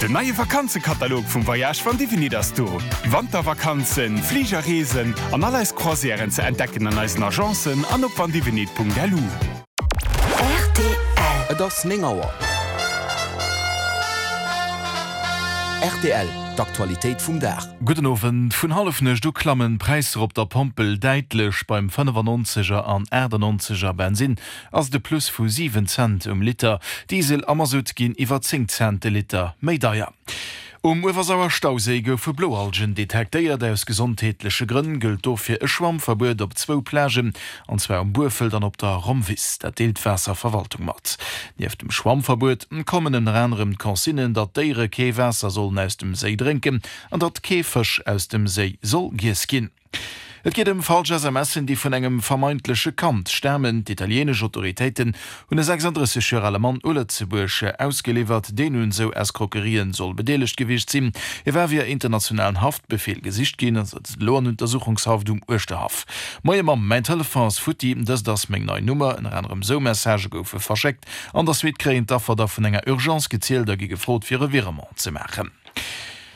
De neue Vakanzekatalog vum Voyage van Divini das du. Wandervakanzen, Fliegerreesen an alles Croisieren ze entdecken an eisen Agenzen an op vandivinit.lu. RTL. Das Ningauer. RTL, d'Aktualitéit vum Dach. Guten Abend, vun halfnech du klammen Preiser op der Pompel deitlech beim 95er an 90er Benzin ass de Plus vu 7 Cent Liter. Diesel Ammersud ginn iwwer 10 Cent Liter. Meidaier. Iwwersauer Stausäge vu Bloalgen detekteiert aus gesundheitliche Gründen gilt dofir e Schwammverbot op 2 Plägen, anzwe Burfeld an op der Romwis, der Deeltwässerverwaltung mat. Nief dem Schwammverbot kommen en Rennerem Konsinnen, dat deiere Keewässer sollen aus dem See trinken, an dat Käfersch aus dem See soll gieskin. Et geht falsche SMSen, die vun engem vermeintliche Kant stemmen. Die italienische Autoritäten hun e 36 Allemand Uletzebursche ausgeliefert, den hun so Eskrockerien soll bedeligt gewicht sinn. Wer wie internationalen Haftbefehl gesicht gehen, Lohnuntersuchungshaft Osterhaf. Moie Mam mein Telefons futti, dass das Menge neue Nummer in anderem so Message goufe verscheckt, an das wird kreint dafür vun enger Urgenz gezielt dagegen gefrot fir Virement zu machen.